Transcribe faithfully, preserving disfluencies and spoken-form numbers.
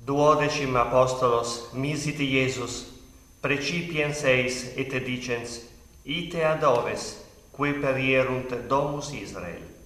duodecim apostolos misiti Iesus, precipiens eis et dicens, ite ad oves, qui perierunt domus Israel.